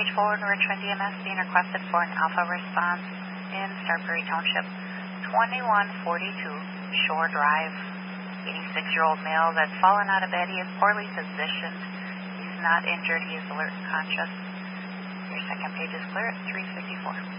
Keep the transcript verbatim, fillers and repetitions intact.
page forward, Richmond E M S being requested for an alpha response in Starbury Township, twenty-one forty-two Shore Drive. eighty-six-year-old male that's fallen out of bed. He is poorly positioned. He's not injured. He is alert and conscious. Your second page is clear at three fifty-four.